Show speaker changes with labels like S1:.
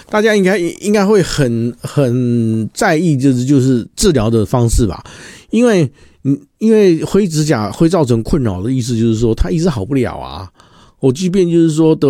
S1: 大家应该会很在意，就是治疗的方式吧，因为灰指甲会造成困扰的意思就是说，它一直好不了啊。我即便就是说